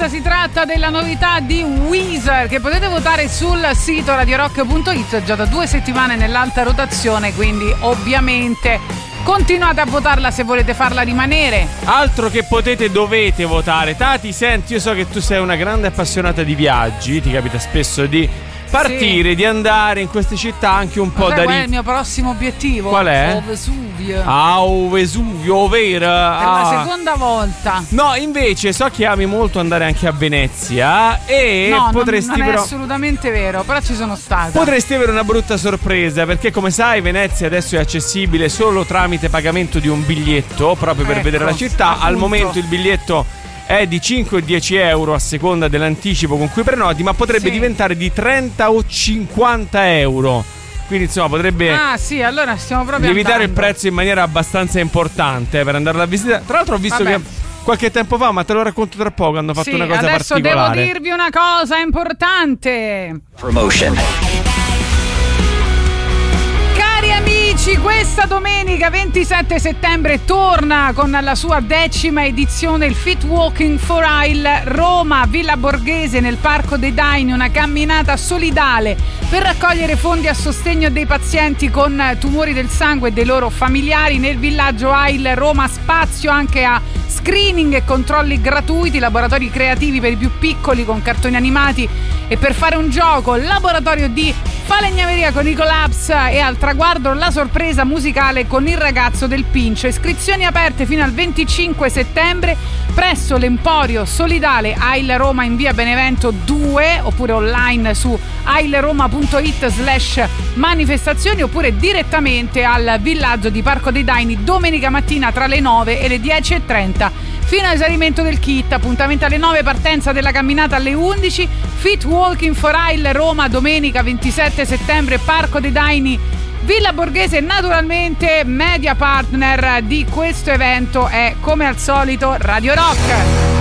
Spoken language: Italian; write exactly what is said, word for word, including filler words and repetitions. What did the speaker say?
certezza si tratta della novità di Weezer, che potete votare sul sito radio rock punto it, già da due settimane nell'alta rotazione, quindi ovviamente continuate a votarla se volete farla rimanere. Altro che potete, dovete votare. Tati, senti, io so che tu sei una grande appassionata di viaggi, ti capita spesso di partire, sì, di andare in queste città anche un po' sai da qual ri- è il mio prossimo obiettivo? Qual è? O Vesuvio. Ah, o Vesuvio, ovvero Per ah. la seconda volta. No, invece so che ami molto andare anche a Venezia e no, potresti non, non però è assolutamente vero, però ci sono stata. Potresti avere una brutta sorpresa, perché come sai Venezia adesso è accessibile solo tramite pagamento di un biglietto, proprio per ecco, vedere la città. appunto. Al momento il biglietto è di cinque o dieci euro a seconda dell'anticipo con cui prenoti, ma potrebbe sì. diventare di trenta o cinquanta euro. Quindi insomma potrebbe Ah sì, allora stiamo proprio lievitare andando. il prezzo in maniera abbastanza importante per andarla a visitare. Tra l'altro ho visto Vabbè. che qualche tempo fa, ma te lo racconto tra poco, hanno fatto sì, una cosa adesso particolare. devo dirvi una cosa importante. Promotion. Cari amici, questa domenica ventisette settembre torna con la sua decima edizione il Fit Walking for Isle Roma, Villa Borghese, nel Parco dei Daini, una camminata solidale per raccogliere fondi a sostegno dei pazienti con tumori del sangue e dei loro familiari. Nel villaggio Isle Roma spazio anche a screening e controlli gratuiti, laboratori creativi per i più piccoli con cartoni animati e per fare un gioco, laboratorio di falegnameria con i collabs e al traguardo la sorpresa musicale con il ragazzo del Pincio. Iscrizioni aperte fino al venticinque settembre presso l'Emporio Solidale Isle Roma in via Benevento due, oppure online su aileroma punto it slash manifestazioni, oppure direttamente al villaggio di Parco dei Daini domenica mattina tra le nove e le dieci e trenta fino all'esaurimento del kit. Appuntamento alle nove, partenza della camminata alle undici. Fit Walking for Isle Roma domenica ventisette settembre, Parco dei Daini, Villa Borghese. Naturalmente media partner di questo evento è come al solito Radio Rock.